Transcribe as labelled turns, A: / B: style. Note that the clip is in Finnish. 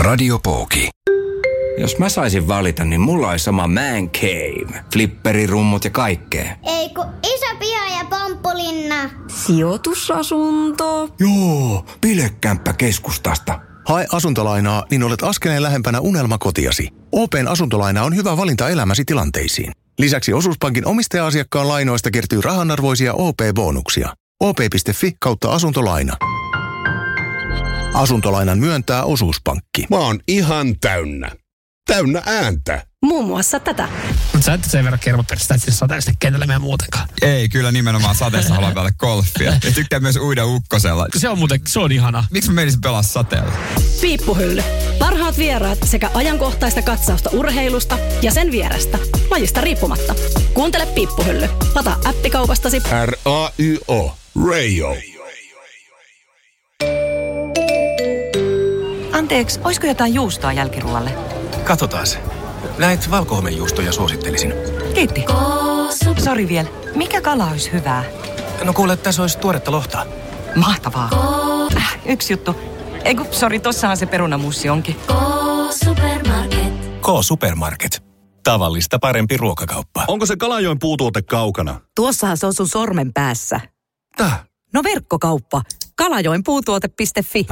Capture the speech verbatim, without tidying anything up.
A: Radio Pooki.
B: Jos mä saisin valita, niin mulla olisi sama man cave. Flipperirummut ja kaikkea.
C: Ei kun iso piha ja pomppulinna.
D: Sijoitusasunto.
B: Joo, bilekämppä keskustasta.
E: Hae asuntolainaa, niin olet askeleen lähempänä unelmakotiasi. O P:n asuntolaina on hyvä valinta elämäsi tilanteisiin. Lisäksi Osuuspankin omistaja-asiakkaan lainoista kertyy rahanarvoisia O P-bonuksia. O P piste Fi kautta asuntolaina. Asuntolainan myöntää Osuuspankki.
F: Mä oon ihan täynnä. Täynnä ääntä.
D: Muun muassa tätä.
G: Mutta sä et sen verran kermoperistä, että sateesta kentällä meidän muutenkaan.
H: Ei, kyllä nimenomaan sateessa haluan pelata golfia. Ja tykkää myös uida ukkosella.
G: Se on muuten, se on ihana.
H: Miksi mä menisin pelaa sateella?
D: Piippuhylly. Parhaat vieraat sekä ajankohtaista katsausta urheilusta ja sen vierestä. Lajista riippumatta. Kuuntele Piippuhylly. Lataa appikaupastasi.
F: R A Y O. Rayo.
I: Anteeksi, olisiko jotain juustoa jälkiruoalle?
J: Katsotaan se. Näitä valkohomejuustoja suosittelisin.
I: Kiitti. Sori vielä. Mikä kala olisi hyvää?
J: No kuule, tässä olisi tuoretta lohta.
I: Mahtavaa. Äh, yksi juttu. Eiku, sori, tossahan se perunamussi onkin.
J: K-Supermarket. K-Supermarket. Tavallista parempi ruokakauppa.
K: Onko se Kalajoen puutuote kaukana?
I: Tuossahan se on sun sormen päässä.
J: Tää?
I: No verkkokauppa. kalajoen puutuote piste fi.